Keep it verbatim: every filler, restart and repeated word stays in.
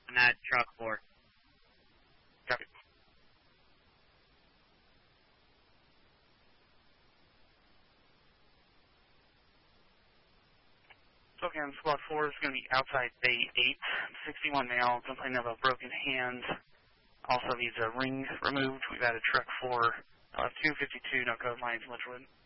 on that truck four. Copy. So again, squad four is going to be outside bay eight, sixty-one male, complaining of a broken hand. Also needs a ring removed. We've added truck four, uh, two fifty-two, no code lines, Litchwood.